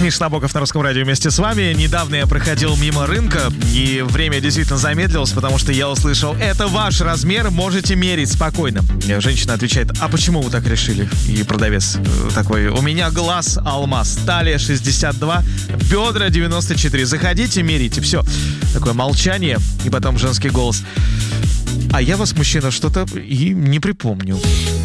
Миша Набоков на Русском радио вместе с вами. Недавно я проходил мимо рынка, и время действительно замедлилось, потому что я услышал: это ваш размер, можете мерить спокойно. Женщина отвечает: а почему вы так решили? И продавец такой: у меня глаз алмаз, талия 62, бедра 94. Заходите, мерите. Все. Такое молчание, и потом женский голос: а я вас, мужчина, что-то и не припомню.